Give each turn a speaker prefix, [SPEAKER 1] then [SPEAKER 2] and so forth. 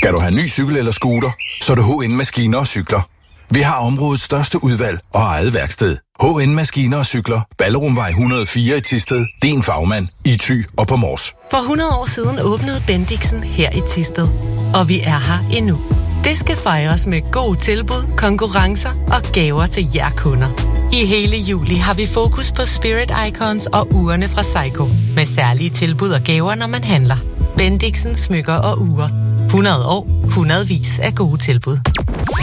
[SPEAKER 1] Skal du have ny cykel eller scooter, så er det HN Maskiner og Cykler. Vi har områdets største udvalg og eget værksted. HN Maskiner og Cykler. Ballerumvej 104 i Thisted. Din fagmand i Thy og på Mors.
[SPEAKER 2] For 100 år siden åbnede Bendixen her i Thisted. Og vi er her endnu. Det skal fejres med gode tilbud, konkurrencer og gaver til jer kunder. I hele juli har vi fokus på Spirit Icons og urene fra Seiko. Med særlige tilbud og gaver, når man handler. Bendixen smykker og ure. 100 år, hundredvis af gode tilbud.